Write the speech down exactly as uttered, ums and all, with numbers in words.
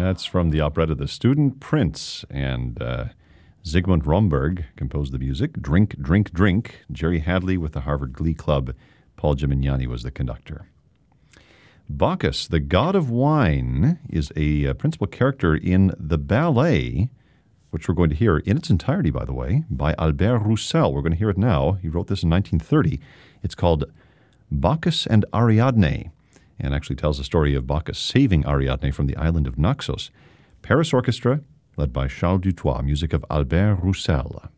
That's from the operetta The Student Prince, and uh, Zygmunt Romberg composed the music. Drink, Drink, Drink. Jerry Hadley with the Harvard Glee Club. Paul Gimignani was the conductor. Bacchus, the god of wine, is a uh, principal character in the ballet, which we're going to hear in its entirety, by the way, by Albert Roussel. We're going to hear it now. He wrote this in nineteen thirty. It's called Bacchus and Ariadne, and actually tells the story of Bacchus saving Ariadne from the island of Naxos. Paris Orchestra, led by Charles Dutoit, music of Albert Roussel.